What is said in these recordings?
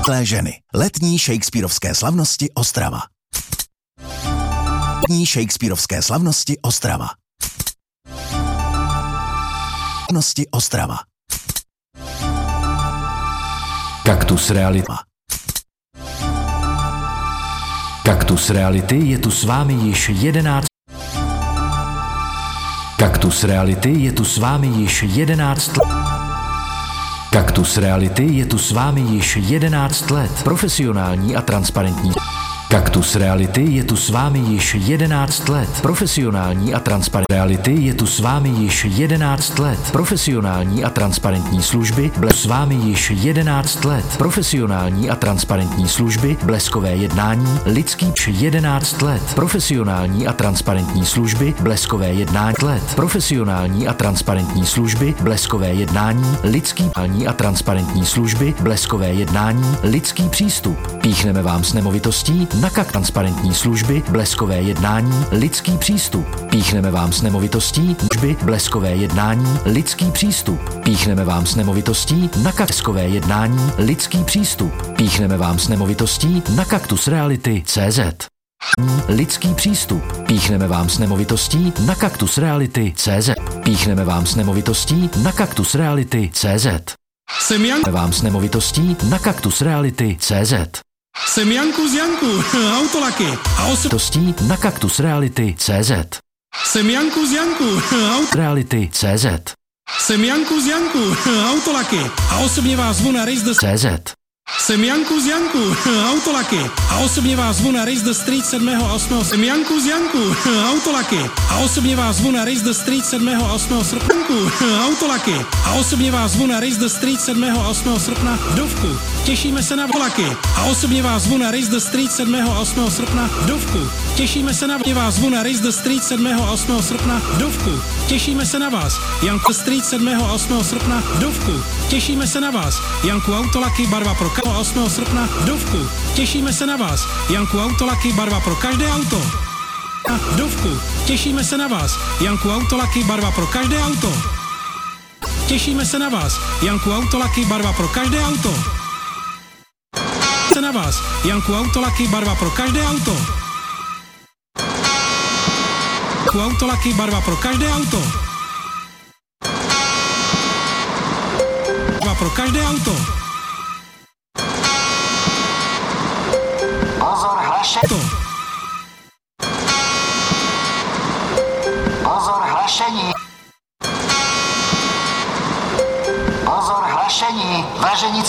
Zlé ženy. Letní shakespearovské slavnosti Ostrava. Letní shakespearovské slavnosti Ostrava. Slavnosti Ostrava. Kaktus realita. Kaktus reality je tu s vámi již 11. Kaktus reality je tu s vámi již 11 let. Kaktus reality je tu s vámi již 11 let. Profesionální a transparentní. Kaktus reality je tu s vámi již 11 let. Profesionální a transparentní. Reality je tu s vámi již 11 let. Profesionální a transparentní služby. S vámi již 11 let. Profesionální a transparentní služby. Bleskové jednání. Lidský 11 let. Profesionální a transparentní služby. Bleskové jednání. Let. Profesionální a transparentní služby. Bleskové jednání. Lidský a transparentní služby. Bleskové jednání. Lidský přístup. Píchneme vám s nemovitostí. Nakak transparentní služby, bleskové jednání, lidský přístup. Píchneme vám s nemovitostí, služby, bleskové jednání, lidský přístup. Píchneme vám s nemovitostí, na bleskové jednání, lidský přístup. Píchneme vám s nemovitostí, na Kaktus Reality CZ. Lidský přístup. Píchneme vám s nemovitostí, na Kaktus Reality CZ. Píchneme vám s nemovitostí, na Kaktus Reality CZ. Píchneme vám s nemovitostí, na Kaktus Reality CZ. Jsem Janku z Janku, Autolaky a osobností na Kaktus Reality CZ. Jsem Janku z Janku, Reality CZ. Jsem Janku z Janku, Autolaky a osobně vás zvu na Race the CZ. Jsem Janku z Janku, Autolaky a osobně vás zvu na Race the Street 7. a 8. Jsem Janku z Janku, Autolaky a osobně vás zvu na Race the Street 7. a 8. srpna. Autolaky a osobně vás zvu na Race the Street 7. a 8. srpna v Dovku. Těšíme se na Autolaky a osobně vás zvu na Race the Street 7. a 8. srpna v Dovku. Těšíme se na vás zvu na Race the Street 7. a 8. srpna v Dovku. Těšíme se na vás. Janku Street 7. a 8. srpna v Dovku. Těšíme se na vás. Janku Autolaky barva pro 8. srpna v Dovku. Těšíme se na vás. Janku Autolaky barva pro každé auto. V Dovku. Těšíme se na vás. Janku Autolaky barva pro každé auto. Těšíme se na vás. Janku Autolaky barva pro každé auto. Se na vás. Janku Autolaky barva pro každé auto. Janku Autolaky barva pro každé auto. Barva pro každé auto. Pozor, hlašení. Pozor, hlašení. Pozor, hlašení. Vážení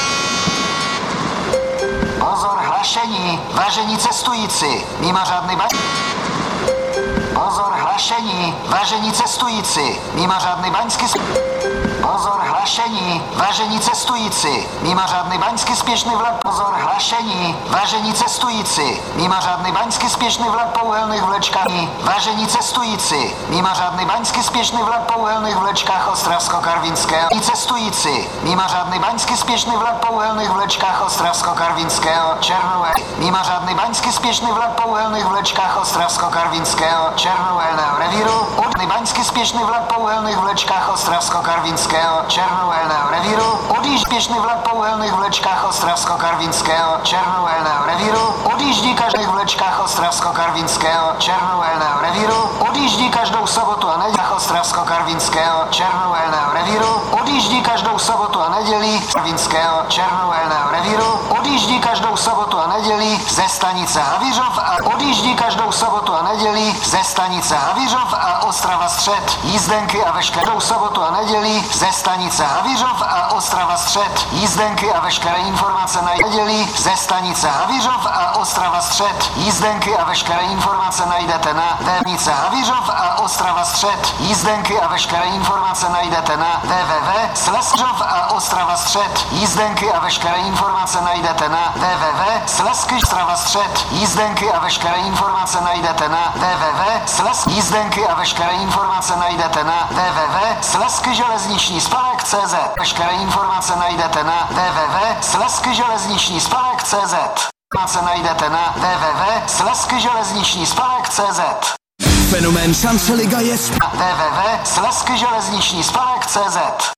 Pozor, hlašení. Vážení cestující. Mimořádný Pozor, hlašení. Vážení cestující. Mimořádný baňský Pozor, hlašení. Vážení cestující. Mimořádný baňský spěšný vlak. Pozor, hlašení. Vážení cestující. Mimořádný baňský spěšný vlak po uhelných vlečkách. Vážení cestující. Mimořádný baňský spěšný vlak po uhelných vlečkách Ostravsko-Karvinského. Cestující. Mimořádný baňský spěšný vlak po uhelných vlečkách Ostravsko-Karvinského. Černové. Mimořádný baňský spěšný vlak po uhelných vlečkách Ostravsko-Karvinského. Černohelného revíru. Baňský spěšný vlak po uhelných vlečkách Ostravsko-Karvinského. Černohelného revíru. Odjíždí spěšný vlak po uhelných vlečkách Ostravsko-Karvinského. Černohelného revíru. Odjíždí každých vlečkách Ostravsko-Karvinského. Černohelného revíru. Odjíždí každou sobotu a neděli Ostravsko-Karvinského. Černohelného revíru. Odjíždí každou sobotu a neděli Karvinského. Černohelného revíru. Odjíždí každou sobotu a neděli ze stanice Havířov a odjíždí každou sobotu a neděli ze stanice Havířov a Ostrava Střed. Jízdenky a veškerou sobotu a neděli ze stanice Havířov a Ostrava Střed. Jízdenky a veškeré informace na neděli ze stanice Havířov a Ostrava Střed. Jízdenky a veškeré informace najdete na webnice Havířov a Ostrava Střed. Jízdenky a veškeré informace najdete na www.Sleskřov a Ostrava Střed. Jízdenky a veškeré informace najdete na www.Sleskřov Střed. Jízdenky a veškeré informace najdete na www.Slesk. Jízdenky a veškeré informace najdete na www.sleskyželezniční-spolek.cz. Veškeré informace najdete na www.sleskyželezniční-spolek.cz. Informace najdete na www.sleskyželezniční-spolek.cz. Fenomén Šance Liga je www.sleskyželezniční-spolek.cz.